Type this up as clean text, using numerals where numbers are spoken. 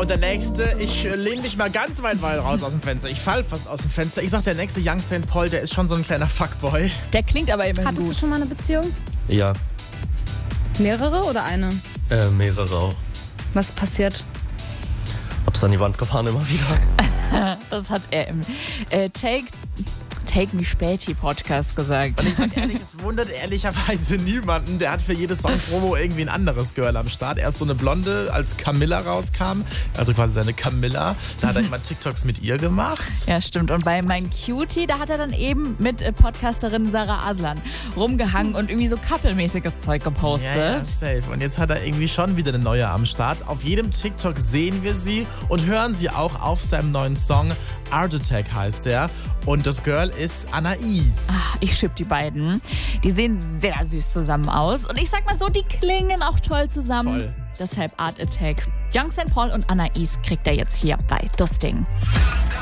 Und der nächste, ich lehne mich mal ganz weit raus aus dem Fenster. Ich fall fast aus dem Fenster. Ich sag, der nächste Young St. Paul, der ist schon so ein kleiner Fuckboy. Der klingt aber immerhin Hattest gut. du schon mal eine Beziehung? Ja, Mehrere oder eine? mehrere auch. Was ist passiert? Hab's an die Wand gefahren immer wieder. Das hat er im Take Me Späti Podcast gesagt. Und ich sag ehrlich, es wundert ehrlicherweise niemanden. Der hat für jede Song-Promo irgendwie ein anderes Girl am Start. Erst so eine Blonde, als Camilla rauskam, also quasi seine Camilla. Da hat er immer TikToks mit ihr gemacht. Ja, stimmt. Und bei Mein Cutie, da hat er dann eben mit Podcasterin Sarah Aslan rumgehangen und irgendwie so couple-mäßiges Zeug gepostet. Ja, safe. Und jetzt hat er irgendwie schon wieder eine neue am Start. Auf jedem TikTok sehen wir sie und hören sie auch auf seinem neuen Song. Art Attack heißt der. Und das Girl ist Anais. Ich schipp die beiden. Die sehen sehr süß zusammen aus. Und ich sag mal so, die klingen auch toll zusammen. Voll. Deshalb Art Attack. Young St. Paul und Anais kriegt er jetzt hier bei Das Ding. Let's go.